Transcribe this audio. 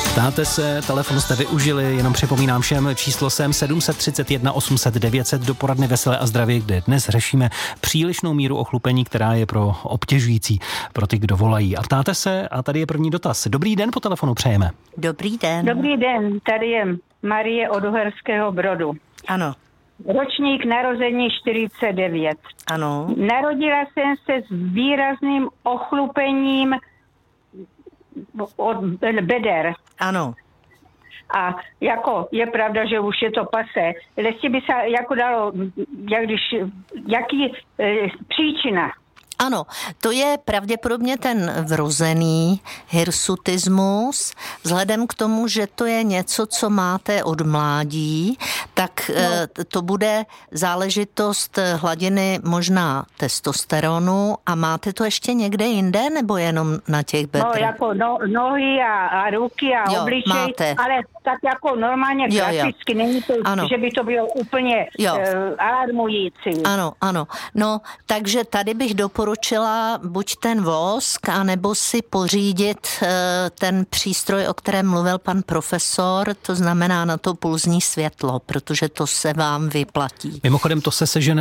Ptáte se, telefon jste využili, jenom připomínám všem, číslo sem 731 800 900 do poradny Veselé a zdravě, kde dnes řešíme přílišnou míru ochlupení, která je pro obtěžující, pro ty, kdo volají. A ptáte se, a tady je první dotaz. Dobrý den, po telefonu přejeme. Dobrý den. Dobrý den, tady je Marie od Uherského Brodu. Ano. Ročník narození 49. Ano. Narodila jsem se s výrazným ochlupením od beder. Ano. A jako je pravda, že už je to pase, ale by se jako dalo, jaký příčina? Ano, to je pravděpodobně ten vrozený hirsutismus. Vzhledem k tomu, že to je něco, co máte od mládí, tak to bude záležitost hladiny možná testosteronu. A máte to ještě někde jinde, nebo jenom na těch bedrech? No, jako nohy a ruky a obličej, máte. Ale tak jako normálně klasicky, není to, že by to bylo úplně alarmující. Ano. No, takže tady bych doporučila buď ten vosk, anebo si pořídit ten přístroj, o kterém mluvil pan profesor, to znamená na to pulzní světlo, protože to se vám vyplatí. Mimochodem to se sežene